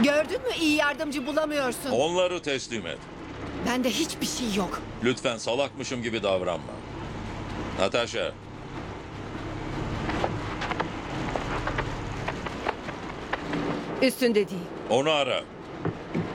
Gördün mü, iyi yardımcı bulamıyorsun. Onları teslim et. Bende hiçbir şey yok. Lütfen salakmışım gibi davranma. Natasha. Üstünde değil. Onu ara.